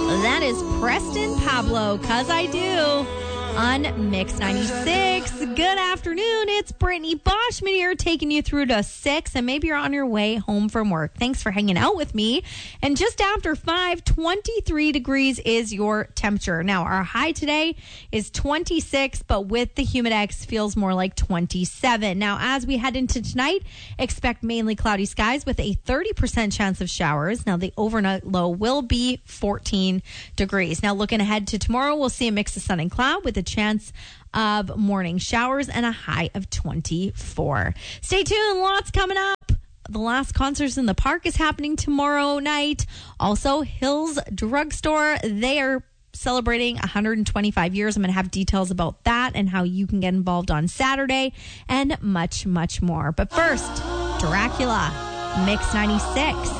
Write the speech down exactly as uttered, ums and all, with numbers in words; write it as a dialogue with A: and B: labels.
A: That is Preston Pablo, 'Cause I Do, on Mix ninety-six. Good afternoon. It's Brittany Boschman here taking you through to six, and maybe you're on your way home from work. Thanks for hanging out with me. And just after five, twenty-three degrees is your temperature. Now, our high today is twenty-six, but with the Humidex feels more like twenty-seven. Now, as we head into tonight, expect mainly cloudy skies with a thirty percent chance of showers. Now, the overnight low will be fourteen degrees. Now, looking ahead to tomorrow, we'll see a mix of sun and cloud with a chance of morning showers and a high of twenty-four. Stay tuned. Lots coming up. The last concerts in the park is happening tomorrow night. Also, Hills Drugstore, they are celebrating one hundred twenty-five years. I'm going to have details about that and how you can get involved on Saturday and much, much more. But first, Dracula, Mix ninety-six.